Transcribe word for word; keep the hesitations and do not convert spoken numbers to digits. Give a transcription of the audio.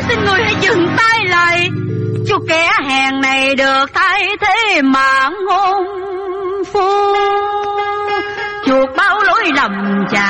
xin người hãy dừng tay lại, cho kẻ hèn này được thay thế mạng hôn phu. Chuột báo lỗi lầm chàng